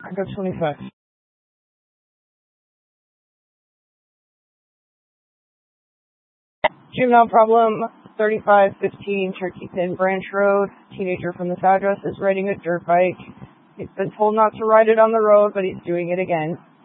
I got 25. Juvenile problem, 3515 Turkey Pin Branch Road. Teenager from this address is riding a dirt bike. He's been told not to ride it on the road, but he's doing it again.